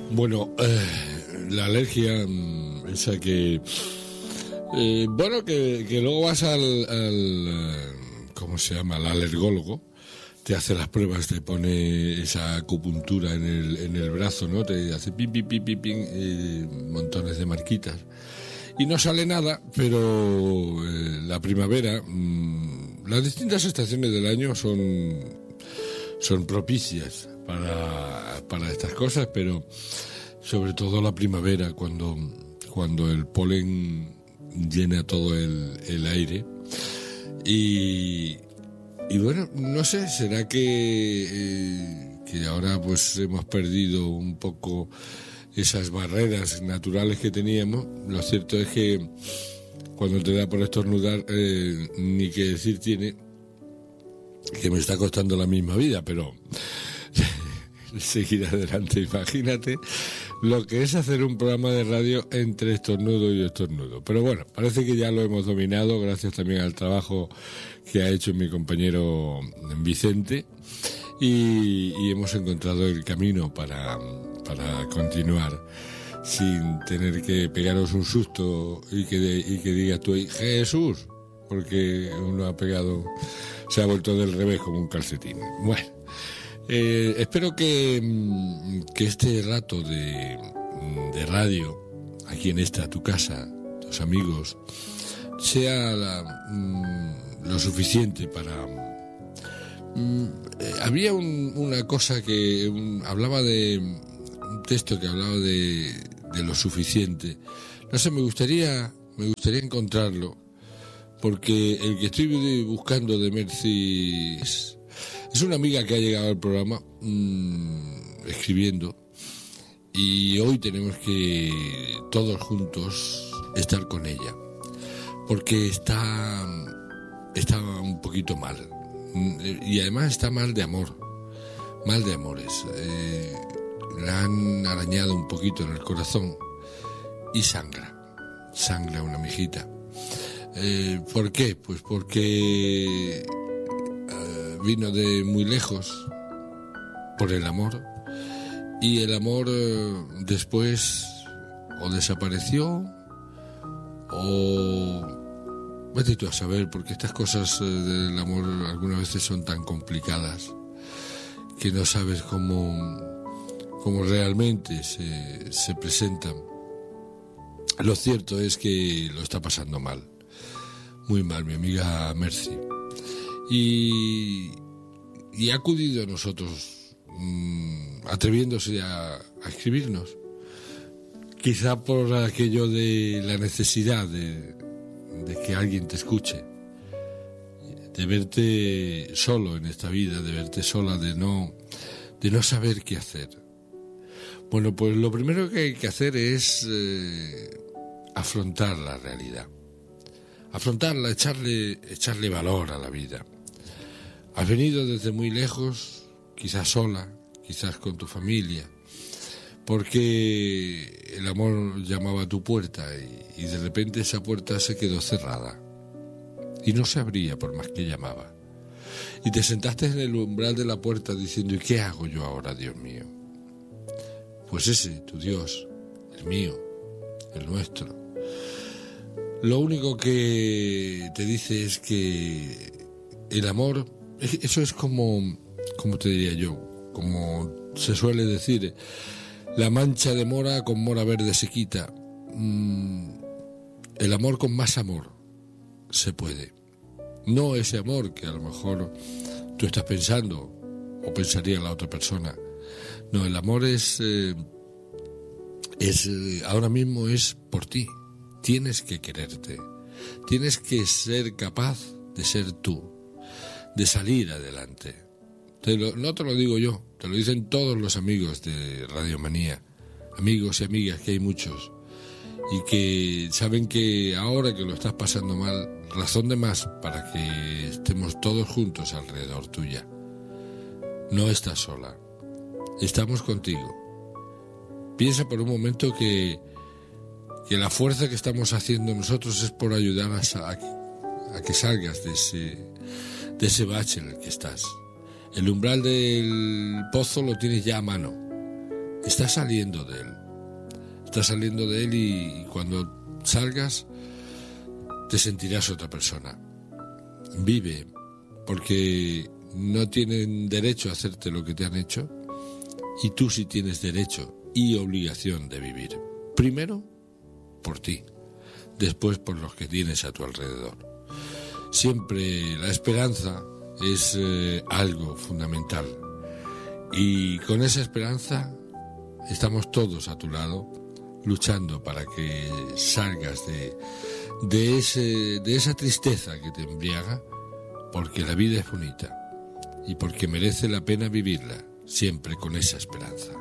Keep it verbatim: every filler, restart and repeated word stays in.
Bueno, eh, la alergia, esa que... Eh, bueno, que, que luego vas al, al... ¿Cómo se llama? Al alergólogo. Te hace las pruebas, te pone esa acupuntura en el, en el brazo, ¿no? Te hace pim, pim, pim, pim, pim, eh, montones de marquitas. Y no sale nada, pero eh, la primavera, mmm, las distintas estaciones del año son, son propicias para, para estas cosas, pero sobre todo la primavera, cuando, cuando el polen llena todo el, el aire. Y, y bueno, no sé, será que, eh, que ahora pues hemos perdido un poco esas barreras naturales que teníamos. Lo cierto es que cuando te da por estornudar, eh, ni que decir tiene que me está costando la misma vida, pero seguir adelante. Imagínate lo que es hacer un programa de radio entre estornudo y estornudo. Pero bueno, parece que ya lo hemos dominado, gracias también al trabajo que ha hecho mi compañero Vicente, y, y hemos encontrado el camino para, para continuar sin tener que pegaros un susto y que, de, y que digas tú, Jesús, porque uno ha pegado, se ha vuelto del revés como un calcetín. Bueno, eh, espero que, que este rato de, de radio, aquí en esta, tu casa, tus amigos, sea la, lo suficiente para... Eh, había un, una cosa que un, hablaba de... un texto que hablaba de, de lo suficiente. No sé, me gustaría, me gustaría encontrarlo, porque el que estoy buscando de Mercy es, es una amiga que ha llegado al programa mmm, escribiendo, y hoy tenemos que todos juntos estar con ella, porque está, está un poquito mal, y además está mal de amor, mal de amores. Eh, la han arañado un poquito en el corazón y sangra, sangra una mijita. Eh, ¿Por qué? Pues porque eh, vino de muy lejos por el amor, y el amor eh, después o desapareció o... Vete tú a saber, porque estas cosas eh, del amor algunas veces son tan complicadas que no sabes cómo... como realmente se, se presentan. Lo cierto es que lo está pasando mal, muy mal, mi amiga Mercy, y, y ha acudido a nosotros, mmm, atreviéndose a, a escribirnos, quizá por aquello de la necesidad de, de que alguien te escuche, de verte solo en esta vida, de verte sola, de no, de no saber qué hacer. Bueno, pues lo primero que hay que hacer es eh, afrontar la realidad, afrontarla, echarle, echarle valor a la vida. Has venido desde muy lejos, quizás sola, quizás con tu familia, porque el amor llamaba a tu puerta y, y de repente esa puerta se quedó cerrada y no se abría por más que llamaba. Y te sentaste en el umbral de la puerta diciendo, ¿y qué hago yo ahora, Dios mío? Pues ese, tu Dios, el mío, el nuestro, lo único que te dice es que el amor, eso es como, como te diría yo, como se suele decir, la mancha de mora con mora verde se quita. El amor con más amor se puede. No ese amor que a lo mejor tú estás pensando o pensaría la otra persona. No, el amor es, eh, es eh, ahora mismo es por ti. Tienes que quererte. Tienes que ser capaz de ser tú, de salir adelante. Te lo, no te lo digo yo, te lo dicen todos los amigos de Radio Manía, amigos y amigas, que hay muchos, y que saben que ahora que lo estás pasando mal, razón de más para que estemos todos juntos alrededor tuya. No estás sola. Estamos contigo. Piensa por un momento que, que la fuerza que estamos haciendo nosotros es por ayudar a, a, a que salgas de ese, de ese bache en el que estás. El umbral del pozo lo tienes ya a mano. estás saliendo de él. Estás saliendo de él y cuando salgas te sentirás otra persona. Vive, porque no tienen derecho a hacerte lo que te han hecho y tú sí tienes derecho y obligación de vivir. Primero por ti, después por los que tienes a tu alrededor. Siempre la esperanza es eh, algo fundamental y con esa esperanza estamos todos a tu lado luchando para que salgas de, de, ese, de esa tristeza que te embriaga, porque la vida es bonita y porque merece la pena vivirla siempre con esa esperanza.